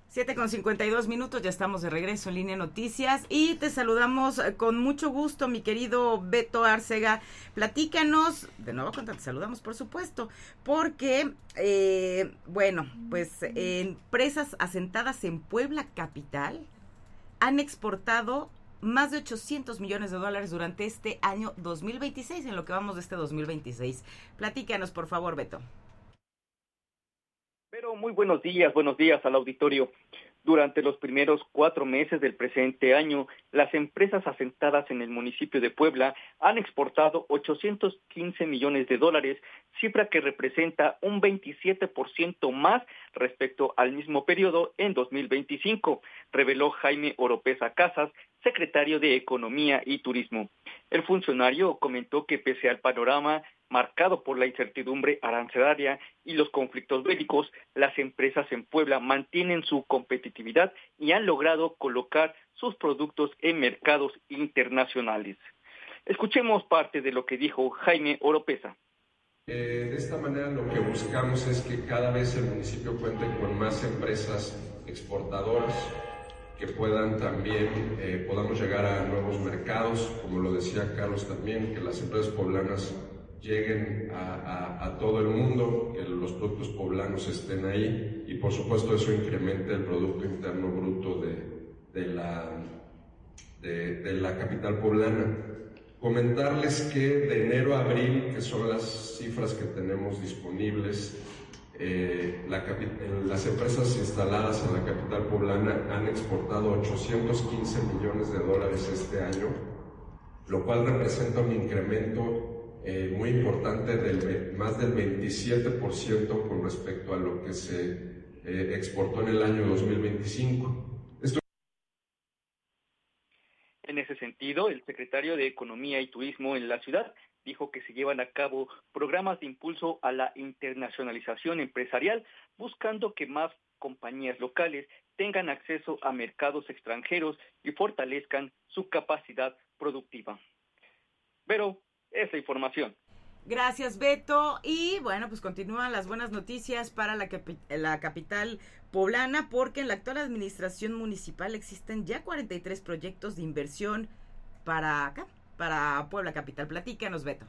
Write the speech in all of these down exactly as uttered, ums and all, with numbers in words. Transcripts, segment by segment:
Siete con cincuenta y dos minutos, ya estamos de regreso en Línea Noticias y te saludamos con mucho gusto, mi querido Beto Arcega. Platícanos, de nuevo cuenta, te saludamos por supuesto, porque, eh, bueno, pues eh, empresas asentadas en Puebla capital han exportado más de ochocientos millones de dólares durante este año dos mil veintiséis, en lo que vamos de este dos mil veintiséis. Platícanos, por favor, Beto. Pero muy buenos días, buenos días al auditorio. Durante los primeros cuatro meses del presente año, las empresas asentadas en el municipio de Puebla han exportado ochocientos quince millones de dólares, cifra que representa un veintisiete por ciento más respecto al mismo periodo en dos mil veinticinco, reveló Jaime Oropesa Casas, secretario de Economía y Turismo. El funcionario comentó que pese al panorama marcado por la incertidumbre arancelaria y los conflictos bélicos, las empresas en Puebla mantienen su competitividad y han logrado colocar sus productos en mercados internacionales. Escuchemos parte de lo que dijo Jaime Oropesa. Eh, de esta manera lo que buscamos es que cada vez el municipio cuente con más empresas exportadoras, que puedan también, eh, podamos llegar a nuevos mercados, como lo decía Carlos también, que las empresas poblanas lleguen a, a, a todo el mundo, que los productos poblanos estén ahí y por supuesto eso incremente el Producto Interno Bruto de, de, la, de, de la capital poblana. Comentarles que de enero a abril, que son las cifras que tenemos disponibles, eh, la las empresas instaladas en la capital poblana han exportado ochocientos quince millones de dólares este año, lo cual representa un incremento Eh, muy importante, del más del veintisiete por ciento con respecto a lo que se eh, exportó en el año dos mil veinticinco. Esto... En ese sentido, el secretario de Economía y Turismo en la ciudad dijo que se llevan a cabo programas de impulso a la internacionalización empresarial, buscando que más compañías locales tengan acceso a mercados extranjeros y fortalezcan su capacidad productiva. Pero esa información. Gracias, Beto. Y bueno, pues continúan las buenas noticias para la, capi la capital poblana, porque en la actual administración municipal existen ya cuarenta y tres proyectos de inversión para acá, para Puebla capital. Platícanos, Beto.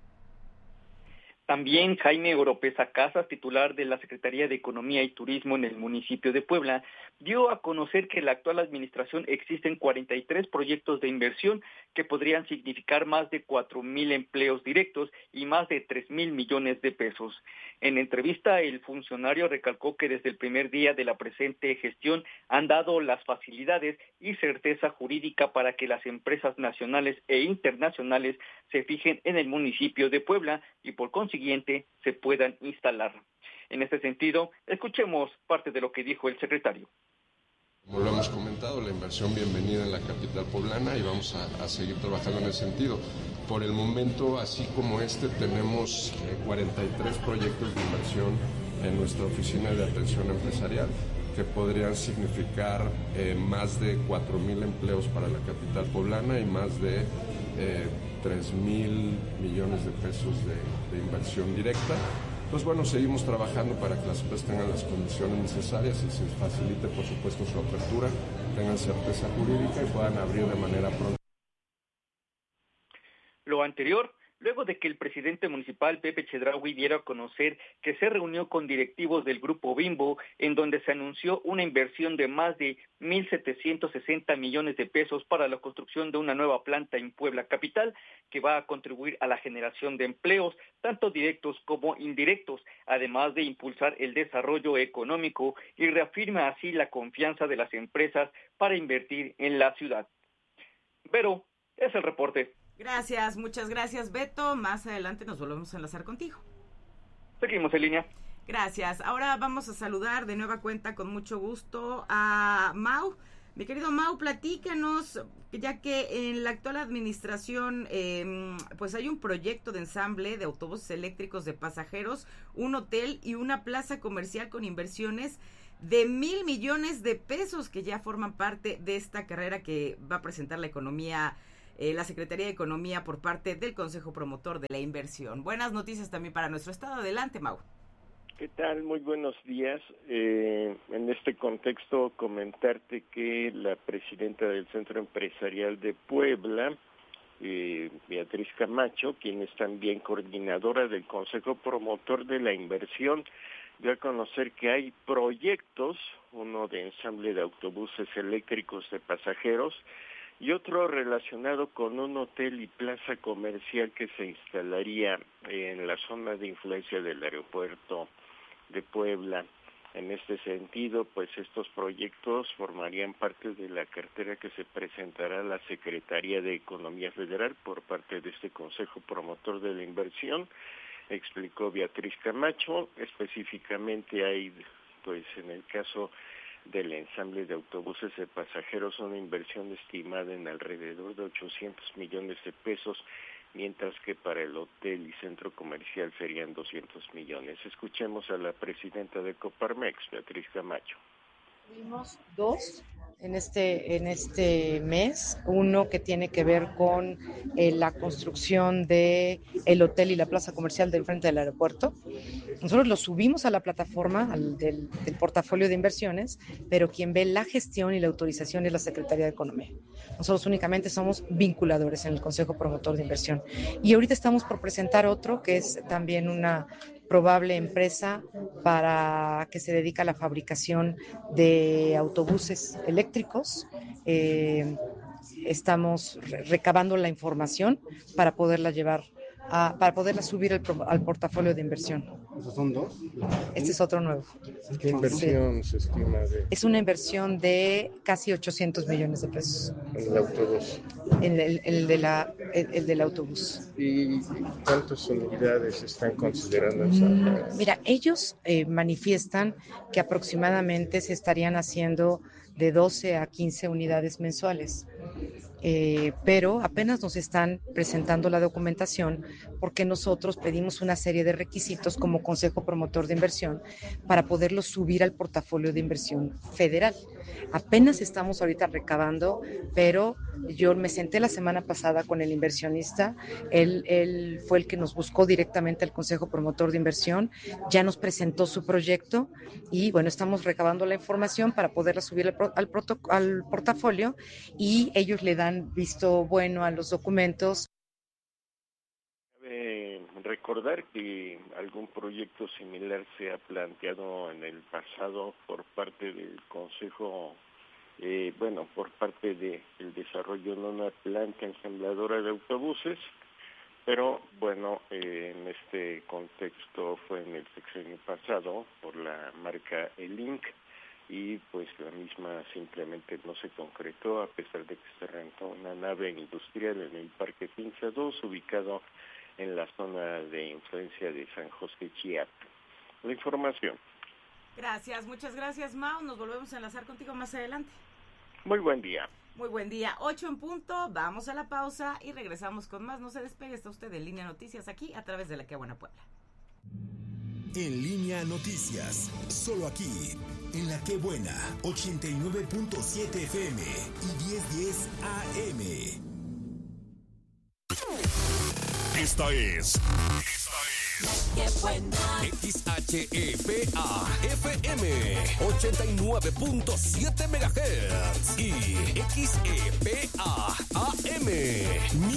También Jaime Oropesa Casas, titular de la Secretaría de Economía y Turismo en el municipio de Puebla, dio a conocer que en la actual administración existen cuarenta y tres proyectos de inversión que podrían significar más de cuatro mil empleos directos y más de tres mil millones de pesos. En entrevista, el funcionario recalcó que desde el primer día de la presente gestión han dado las facilidades y certeza jurídica para que las empresas nacionales e internacionales se fijen en el municipio de Puebla y por consiguiente se puedan instalar. En este sentido, escuchemos parte de lo que dijo el secretario. Como lo hemos comentado, la inversión bienvenida en la capital poblana y vamos a, a seguir trabajando en ese sentido. Por el momento, así como este, tenemos eh, cuarenta y tres proyectos de inversión en nuestra oficina de atención empresarial que podrían significar eh, más de cuatro mil empleos para la capital poblana y más de eh, tres mil millones de pesos de, de inversión directa. Entonces, bueno, seguimos trabajando para que las empresas tengan las condiciones necesarias y se facilite, por supuesto, su apertura, tengan certeza jurídica y puedan abrir de manera pronta. Lo anterior, luego de que el presidente municipal Pepe Chedraui diera a conocer que se reunió con directivos del Grupo Bimbo, en donde se anunció una inversión de más de mil setecientos sesenta millones de pesos para la construcción de una nueva planta en Puebla capital, que va a contribuir a la generación de empleos, tanto directos como indirectos, además de impulsar el desarrollo económico y reafirma así la confianza de las empresas para invertir en la ciudad. Pero es el reporte. Gracias, muchas gracias, Beto. Más adelante nos volvemos a enlazar contigo. Seguimos en línea. Gracias. Ahora vamos a saludar de nueva cuenta con mucho gusto a Mau. Mi querido Mau, platícanos, ya que en la actual administración eh, pues hay un proyecto de ensamble de autobuses eléctricos de pasajeros, un hotel y una plaza comercial con inversiones de mil millones de pesos que ya forman parte de esta carrera que va a presentar la economía Eh, la Secretaría de Economía por parte del Consejo Promotor de la Inversión. Buenas noticias también para nuestro estado. Adelante, Mau. ¿Qué tal? Muy buenos días. Eh, en este contexto comentarte que la presidenta del Centro Empresarial de Puebla, eh, Beatriz Camacho, quien es también coordinadora del Consejo Promotor de la Inversión, dio a conocer que hay proyectos, uno de ensamble de autobuses eléctricos de pasajeros y otro relacionado con un hotel y plaza comercial que se instalaría en la zona de influencia del aeropuerto de Puebla. En este sentido, pues estos proyectos formarían parte de la cartera que se presentará a la Secretaría de Economía Federal por parte de este Consejo Promotor de la Inversión, explicó Beatriz Camacho. Específicamente hay, pues en el caso del ensamble de autobuses de pasajeros, una inversión estimada en alrededor de ochocientos millones de pesos, mientras que para el hotel y centro comercial serían doscientos millones. Escuchemos a la presidenta de Coparmex, Beatriz Camacho. Tuvimos dos en este, en este mes, uno que tiene que ver con eh, la construcción de el hotel y la plaza comercial del frente del aeropuerto. Nosotros lo subimos a la plataforma al, del, del portafolio de inversiones, pero quien ve la gestión y la autorización es la Secretaría de Economía. Nosotros únicamente somos vinculadores en el Consejo Promotor de Inversión. Y ahorita estamos por presentar otro, que es también una probable empresa para que se dedica a la fabricación de autobuses eléctricos. Eh, estamos recabando la información para poderla llevar a, para poderla subir al, al portafolio de inversión. ¿Esos son dos? Este es otro nuevo. ¿Qué inversión sí. se estima de...? Es una inversión de casi ochocientos millones de pesos. En el autobús. En el, el, de la, el, el del autobús. ¿Y cuántas unidades están considerando esa? Mm, mira, ellos eh, manifiestan que aproximadamente se estarían haciendo de doce a quince unidades mensuales. Eh, pero apenas nos están presentando la documentación porque nosotros pedimos una serie de requisitos como Consejo Promotor de Inversión para poderlo subir al portafolio de inversión federal. Apenas estamos ahorita recabando, pero yo me senté la semana pasada con el inversionista, él, él fue el que nos buscó directamente al Consejo Promotor de Inversión, ya nos presentó su proyecto y bueno, estamos recabando la información para poderla subir al, al, proto, al portafolio y ellos le dan visto bueno a los documentos. Cabe recordar que algún proyecto similar se ha planteado en el pasado por parte del Consejo, eh, bueno, por parte del de desarrollo de una planta ensambladora de autobuses, pero bueno, eh, en este contexto fue en el sexenio pasado por la marca E-Link, y pues la misma simplemente no se concretó a pesar de que se rentó una nave industrial en el Parque Pinza dos, ubicado en la zona de influencia de San José Chiapas. La información. Gracias, muchas gracias, Mau. Nos volvemos a enlazar contigo más adelante. Muy buen día. Muy buen día, ocho en punto, vamos a la pausa y regresamos con más. No se despegue, está usted en Línea Noticias aquí a través de la Qué Buena Puebla. En Línea Noticias, solo aquí, en La Qué Buena, ochenta y nueve punto siete F M y diez diez A M. Esta es... Esta es... ¡Qué buena! X H E P A F M, ochenta y nueve punto siete megahertz y X E P A A M.